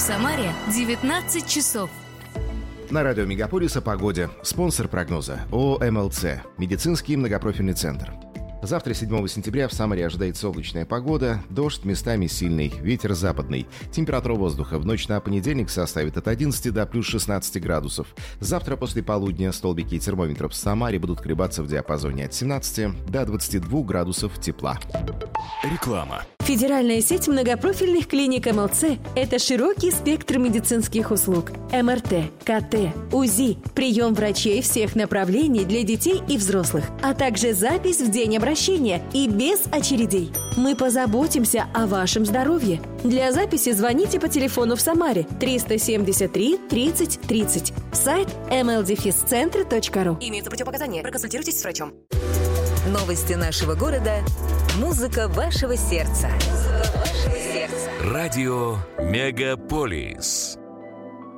Самаре 19 часов. На радио Мегаполис о погоде. Спонсор прогноза ООО МЛЦ. Медицинский многопрофильный центр. Завтра, 7 сентября, в Самаре ожидается облачная погода, дождь, местами сильный, ветер западный. Температура воздуха в ночь на понедельник составит от 11 до плюс 16 градусов. Завтра после полудня столбики термометров в Самаре будут колебаться в диапазоне от 17 до 22 градусов тепла. Реклама. Федеральная сеть многопрофильных клиник МЛЦ – это широкий спектр медицинских услуг. МРТ, КТ, УЗИ, прием врачей всех направлений для детей и взрослых, а также запись в день обращения и без очередей. Мы позаботимся о вашем здоровье. Для записи звоните по телефону в Самаре 373 30 30. Сайт mldefiscentre.ru. Имеются противопоказания. Проконсультируйтесь с врачом. Новости нашего города. Музыка вашего сердца. Радио Мегаполис.